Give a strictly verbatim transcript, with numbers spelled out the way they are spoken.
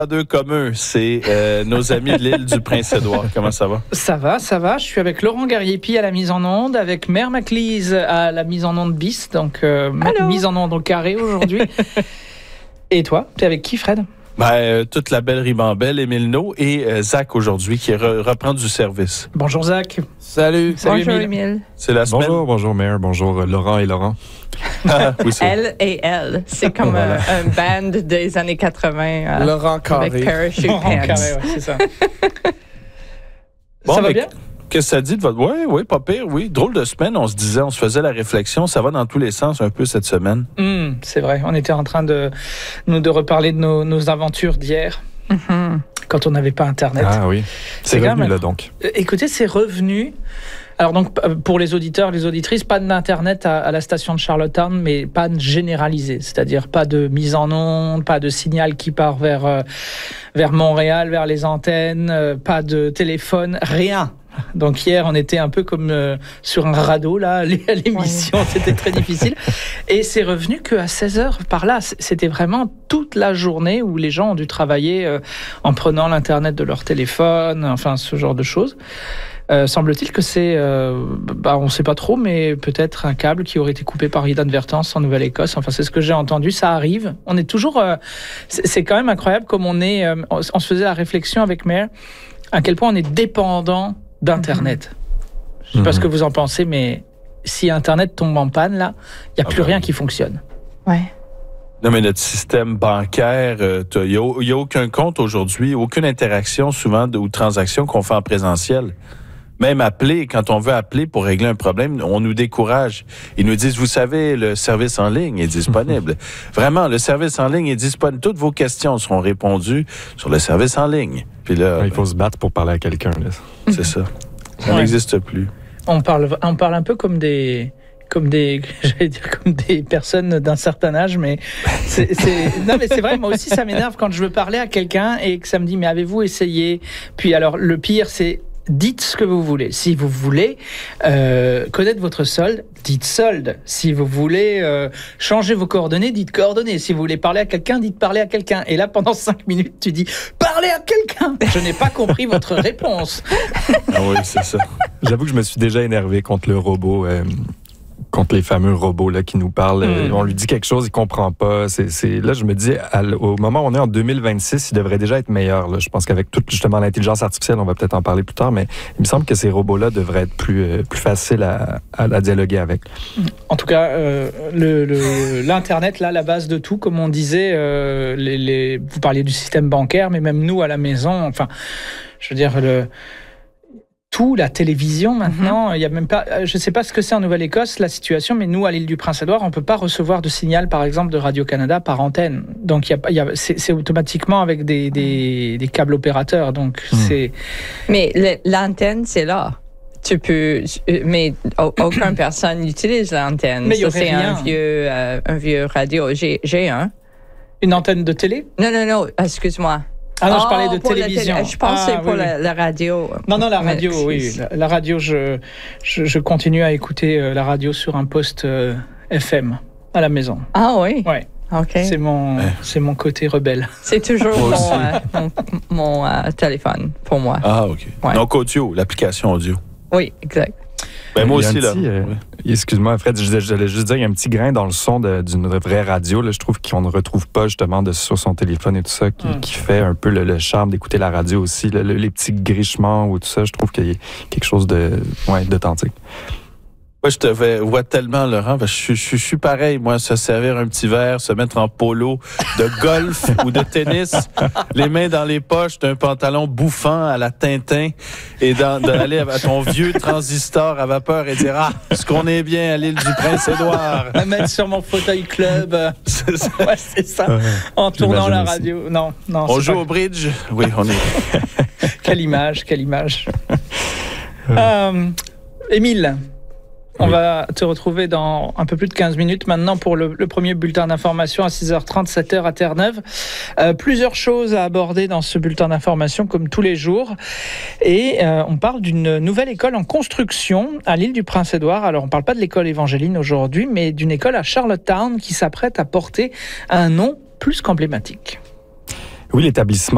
Deux communs, c'est euh, nos amis de l'île du Prince-Édouard. Comment ça va? Ça va, ça va. Je suis avec Laurent Gariepi à la mise en onde, avec Mère Maclise à la mise en onde bis, donc euh, mise en onde au carré aujourd'hui. Et toi, tu es avec qui, Fred? Ben, euh, toute la belle ribambelle, Émile No et euh, Zach aujourd'hui qui re- reprend du service. Bonjour Zach. Salut. Salut bonjour Émile. Émile. C'est la semaine. Bonjour, bonjour Mère, bonjour Laurent et Laurent. Ah, oui, c'est... Elle et elle. C'est comme Voilà. un, un band des années quatre-vingts. Euh, Laurent Carré. Avec Parachute Laurent Pants. Carré, ouais, c'est ça. Bon, ça va mais bien? Qu'est-ce que ça dit de votre... Oui, oui, pas pire, oui. Drôle de semaine, on se disait, on se faisait la réflexion. Ça va dans tous les sens un peu cette semaine. Hum, c'est vrai, on était en train de nous de reparler de nos, nos aventures d'hier, Mhm. quand on n'avait pas Internet. Ah oui, c'est C'est quand revenu même- là donc. Euh, Écoutez, c'est revenu. Alors donc, euh, pour les auditeurs, les auditrices, pas d'Internet à, à la station de Charlottetown, mais pas généralisé. C'est-à-dire pas de mise en onde, pas de signal qui part vers, euh, vers Montréal, vers les antennes, euh, pas de téléphone, rien. Donc hier, on était un peu comme euh, sur un radeau, là, à l'émission, ouais. C'était très difficile. Et c'est revenu qu'à seize heures, par là, c'était vraiment toute la journée où les gens ont dû travailler euh, en prenant l'Internet de leur téléphone, enfin ce genre de choses. Euh, semble-t-il que c'est, euh, bah, on ne sait pas trop, mais peut-être un câble qui aurait été coupé par inadvertance en Nouvelle-Écosse. Enfin, c'est ce que j'ai entendu, ça arrive. On est toujours... Euh, c'est, c'est quand même incroyable comme on est... Euh, on se faisait la réflexion avec Mère, à quel point on est dépendant d'Internet. Mm-hmm. Je ne sais pas Mm-hmm. ce que vous en pensez, mais si Internet tombe en panne, là, il n'y a Ah plus ben, rien qui fonctionne. Ouais. Non, mais notre système bancaire, il n'y a, a aucun compte aujourd'hui, aucune interaction souvent de, ou transaction qu'on fait en présentiel. Même appeler, quand on veut appeler pour régler un problème, on nous décourage. Ils nous disent, vous savez, le service en ligne est disponible. Vraiment, le service en ligne est disponible. Toutes vos questions seront répondues sur le service en ligne. Puis là, Il faut se battre pour parler à quelqu'un. Là. c'est ça. Ça Ouais. n'existe plus. On parle, on parle un peu comme des... comme des, j'allais dire comme des personnes d'un certain âge, mais c'est, c'est, non mais c'est vrai, moi aussi ça m'énerve quand je veux parler à quelqu'un et que ça me dit mais avez-vous essayé? Puis alors le pire c'est dites ce que vous voulez. Si vous voulez euh, connaître votre solde, dites solde. Si vous voulez euh, changer vos coordonnées, dites coordonnées. Si vous voulez parler à quelqu'un, dites parler à quelqu'un. Et là, pendant cinq minutes, tu dis parlez à quelqu'un. Je n'ai pas compris votre réponse. Ah oui, c'est ça. J'avoue que je me suis déjà énervé contre le robot, euh, contre les fameux robots là, qui nous parlent. Mm. Euh, on lui dit quelque chose, il comprend pas. C'est, c'est... Là, je me dis, à l- au moment où on est en deux mille vingt-six, il devrait déjà être meilleur. Là. Je pense qu'avec toute justement l'intelligence artificielle, on va peut-être en parler plus tard, mais il me semble que ces robots-là devraient être plus, euh, plus faciles à, à, à dialoguer avec. En tout cas, euh, le, le, l'Internet, là, la base de tout, comme on disait, euh, les, les, vous parliez du système bancaire, mais même nous, à la maison, enfin, je veux dire, le... tout, la télévision maintenant, il mm-hmm. y a même pas, je ne sais pas ce que c'est en Nouvelle-Écosse, la situation, mais nous, à l'île du Prince-Édouard, on ne peut pas recevoir de signal, par exemple, de Radio-Canada par antenne. Donc, y a, y a, c'est, c'est automatiquement avec des, des, des câbles opérateurs. Donc, mm. c'est... Mais le, l'antenne, c'est là. Tu peux, mais aucune personne n'utilise l'antenne. Mais il y Ça, aurait c'est rien. un vieux, euh, un vieux radio. J'ai, j'ai un. Une antenne de télé? Non, non, non, excuse-moi. Ah non, oh, je parlais de pour télévision. Télé... Je pensais ah, pour oui, la, oui. la radio. Non, non, la Mais, radio, oui. La, la radio, je, je, je continue à écouter euh, la radio sur un poste euh, F M à la maison. Ah oui? Ouais. OK. C'est mon, Ouais. c'est mon côté rebelle. C'est toujours Moi mon, aussi. euh, mon, mon euh, téléphone pour moi. Ah, OK. Ouais. Donc, audio, l'application audio. Oui, exact. Ben, moi Il y a aussi, un là. petit, euh, Oui. Excuse-moi, Fred, j'allais juste dire, il y a un petit grain dans le son de, d'une vraie radio. Là, je trouve qu'on ne retrouve pas justement de, sur son téléphone et tout ça, qui, Mm. qui fait un peu le, le charme d'écouter la radio aussi. Le, le, les petits grichements ou tout ça, je trouve qu'il y a quelque chose de, ouais, d'authentique. Moi, je te vais- vois tellement, Laurent, parce que je, je, je suis pareil, moi, se servir un petit verre, se mettre en polo de golf ou de tennis, les mains dans les poches d'un pantalon bouffant à la Tintin et dans, d'aller à ton vieux transistor à vapeur et dire « Ah, est-ce qu'on est bien à l'île du Prince-Édouard? À mettre sur mon fauteuil club. » C'est ça. Ouais, c'est ça. En tournant la radio. Non, non. On c'est joue pas... au bridge? Oui, on est... Quelle image, quelle image. euh, Émile, on Oui. va te retrouver dans un peu plus de quinze minutes maintenant pour le, le premier bulletin d'information à six heures trente, sept heures à Terre-Neuve. Euh, plusieurs choses à aborder dans ce bulletin d'information comme tous les jours. Et euh, on parle d'une nouvelle école en construction à l'île du Prince-Édouard. Alors on ne parle pas de l'école Évangéline aujourd'hui, mais d'une école à Charlottetown qui s'apprête à porter un nom plus qu'emblématique. Oui, l'établissement